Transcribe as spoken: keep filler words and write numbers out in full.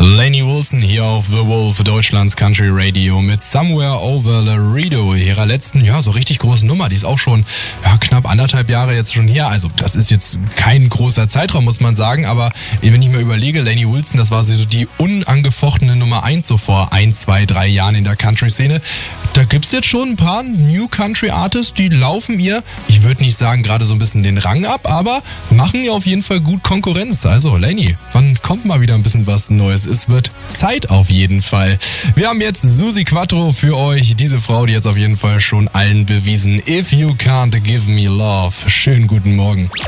Lainey Wilson hier auf The Wolf, Deutschlands Country Radio mit Somewhere Over Laredo, ihrer letzten, ja, so richtig großen Nummer. Die ist auch schon ja, knapp anderthalb Jahre jetzt schon her. Also das ist jetzt kein großer Zeitraum, muss man sagen. Aber wenn ich mir überlege, Lainey Wilson, das war so die unangefochtene Nummer eins so vor ein, zwei, drei Jahren in der Country-Szene. Da gibt's jetzt schon ein paar New Country Artists, die laufen ihr, ich würde nicht sagen gerade so ein bisschen den Rang ab, aber machen ihr auf jeden Fall gut Konkurrenz. Also Lainey, wann kommt mal wieder ein bisschen was Neues? Es wird Zeit auf jeden Fall. Wir haben jetzt Suzi Quatro für euch, diese Frau, die jetzt auf jeden Fall schon allen bewiesen. If You Can't Give Me Love. Schönen guten Morgen.